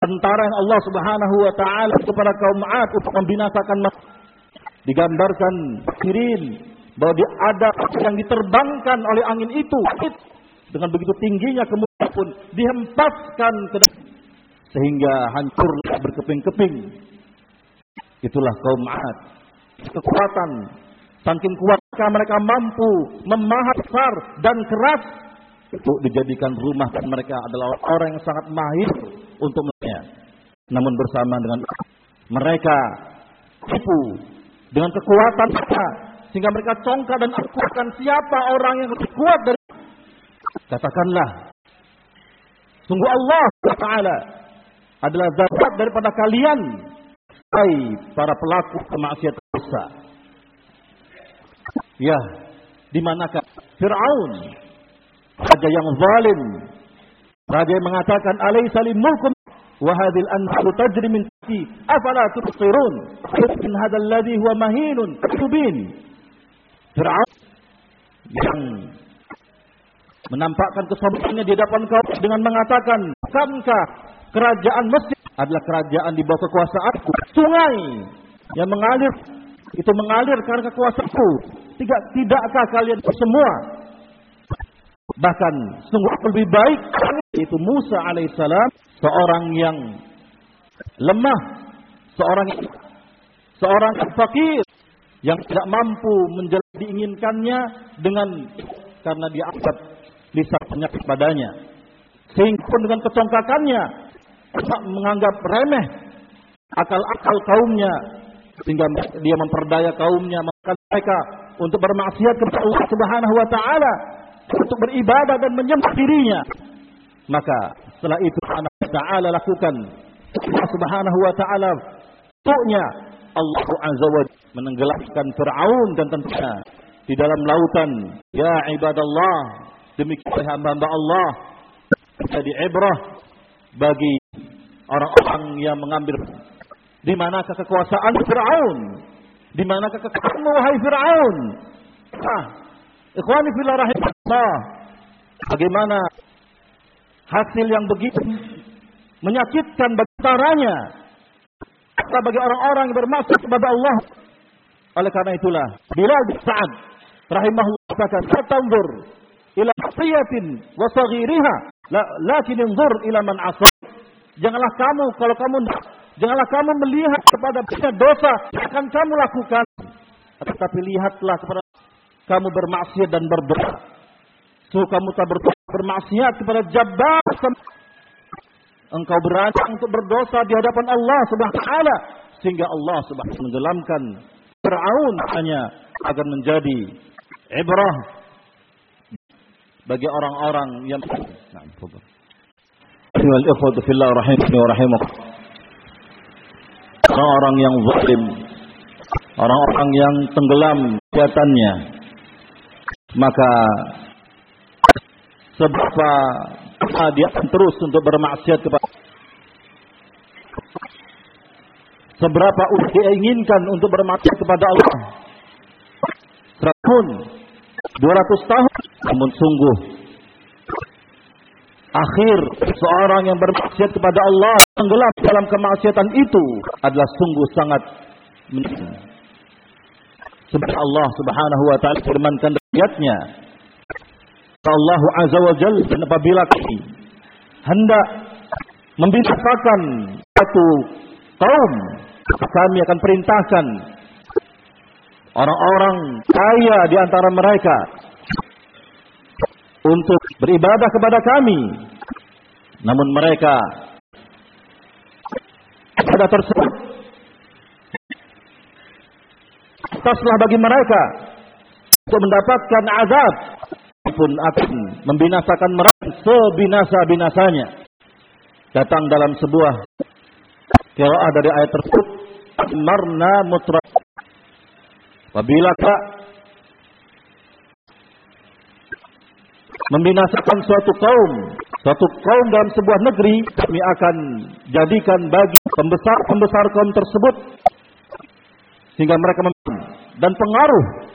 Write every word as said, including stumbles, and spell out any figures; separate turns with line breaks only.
tentara yang Allah Subhanahu wa taala kepada kaum 'Ad untuk membinasakan mereka. Digambarkan kirin bahwa dia ada yang diterbangkan oleh angin itu dengan begitu tingginya, kemudian pun dihempaskan ke dalam sehingga hancur berkeping-keping. Itulah kaum 'Ad. Kekuatan, saking kuatnya mereka mampu memahat besar dan keras untuk dijadikan rumah, dan mereka adalah orang yang sangat mahir untuk mereka. Namun bersama dengan mereka tipu dengan kekuatan mereka sehingga mereka congkak dan akukan siapa orang yang lebih kuat dari. Katakanlah, sungguh Allah Taala adalah zat daripada kalian, hai para pelaku kemaksiatan dosa. Ya, di manakah Fir'aun, raja yang zalim, raja yang mengatakan alaysa li mulkum wa hadhil anharu tajri min tahti afala tubsirun in hadzal ladzi huwa mahinun tubin. Fir'aun yang menampakkan kesombongannya di hadapan kaum dengan mengatakan, bukankah kerajaan Mesir adalah kerajaan di bawah kekuasaanku? Sungai yang mengalir itu mengalir karena kekuasaanku. Tidak, tidakkah kalian semua? Bahkan sungguh lebih baik itu Musa alaihissalam, seorang yang lemah, seorang seorang fakir yang tidak mampu menjalani diinginkannya dengan karena dia angkat lisan penyakit padanya, sehingga pun dengan kecongkakannya menganggap remeh akal-akal kaumnya, sehingga dia memperdaya kaumnya, maka mereka untuk bermaksiat kepada Allah Subhanahu wa taala, untuk beribadah dan menyembah dirinya. Maka setelah itu Allah Taala lakukan, Allah Subhanahu wa taala untuknya Allah Azza wa Jalla menenggelamkan Fir'aun dan tentunya di dalam lautan. Ya ibadallah, demikian hamba-hamba Allah, jadi ibrah bagi orang-orang yang mengambil. Di manakah kekuasaan Fir'aun? Di manakah kekuasaanmu wahai Fir'aun? Ah, ikhwani fillah rahimahullah, bagaimana hasil yang begitu menyakitkan bagi tentaranya, atau bagi orang-orang yang bermaksud kepada Allah. Oleh karena itulah Bilal bin Sa'ad rahimahullah katakan, "Tanzur ila hasiyatin wa saghiriha, lakin anzur ila man 'asa." Janganlah kamu kalau kamu janganlah kamu melihat kepada dosa yang akan kamu lakukan, tetapi lihatlah kepada kamu bermaksiat dan berdosa. So kamu tak bermaksiat kepada Jabbar, engkau berani untuk berdosa di hadapan Allah Subhanahu wa taala, sehingga Allah Subhanahu wa taala menenggelamkan Fir'aun hanya agar menjadi ibrah bagi orang-orang yang wal ikhwatu fillah rahimani wa rahimakum. Orang-orang yang zalim, orang-orang yang tenggelam kegiatannya, maka seberapa dia terus untuk bermaksiat kepada, seberapa dia inginkan untuk bermaksiat kepada Allah, seratus dua ratus tahun, namun sungguh akhir seorang yang bermaksiat kepada Allah tenggelam dalam kemaksiatan itu adalah sungguh sangat menyedihkan. Sebab Allah Subhanahu wa taala firmankan ayatnya, Allah Azza wa Jalla, dan apabila kami hendak membinasakan satu kaum, kami akan perintahkan orang-orang kaya di antara mereka untuk beribadah kepada kami. Namun mereka pada tersebut ataslah bagi mereka untuk mendapatkan azab, pun akan membinasakan mereka sebinasa-binasanya. Datang dalam sebuah qiraah dari ayat tersebut, marna mutra, apabila tak membinasakan suatu kaum, suatu kaum dalam sebuah negeri, kami akan jadikan bagi pembesar-pembesar kaum tersebut sehingga mereka mem- dan pengaruh